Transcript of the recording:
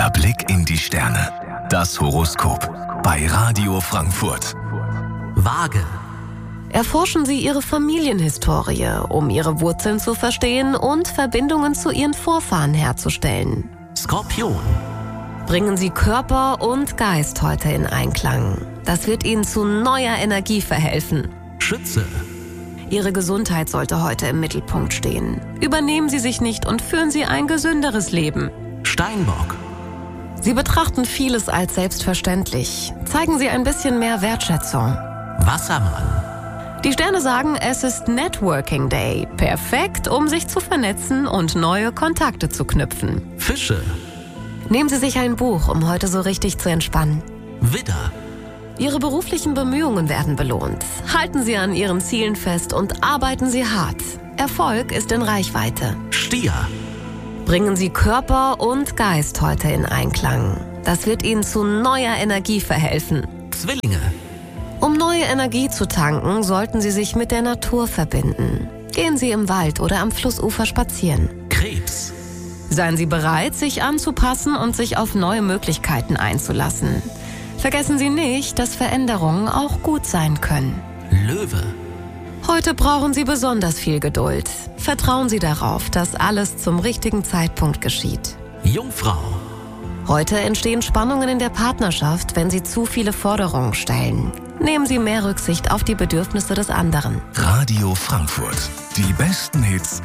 Der Blick in die Sterne. Das Horoskop bei Radio Frankfurt. Waage. Erforschen Sie Ihre Familienhistorie, um Ihre Wurzeln zu verstehen und Verbindungen zu Ihren Vorfahren herzustellen. Skorpion. Bringen Sie Körper und Geist heute in Einklang. Das wird Ihnen zu neuer Energie verhelfen. Schütze. Ihre Gesundheit sollte heute im Mittelpunkt stehen. Übernehmen Sie sich nicht und führen Sie ein gesünderes Leben. Steinbock. Sie betrachten vieles als selbstverständlich. Zeigen Sie ein bisschen mehr Wertschätzung. Wassermann. Die Sterne sagen, es ist Networking Day. Perfekt, um sich zu vernetzen und neue Kontakte zu knüpfen. Fische. Nehmen Sie sich ein Buch, um heute so richtig zu entspannen. Widder. Ihre beruflichen Bemühungen werden belohnt. Halten Sie an Ihren Zielen fest und arbeiten Sie hart. Erfolg ist in Reichweite. Stier. Bringen Sie Körper und Geist heute in Einklang. Das wird Ihnen zu neuer Energie verhelfen. Zwillinge. Um neue Energie zu tanken, sollten Sie sich mit der Natur verbinden. Gehen Sie im Wald oder am Flussufer spazieren. Krebs. Seien Sie bereit, sich anzupassen und sich auf neue Möglichkeiten einzulassen. Vergessen Sie nicht, dass Veränderungen auch gut sein können. Löwe. Heute brauchen Sie besonders viel Geduld. Vertrauen Sie darauf, dass alles zum richtigen Zeitpunkt geschieht. Jungfrau. Heute entstehen Spannungen in der Partnerschaft, wenn Sie zu viele Forderungen stellen. Nehmen Sie mehr Rücksicht auf die Bedürfnisse des anderen. Radio Frankfurt. Die besten Hits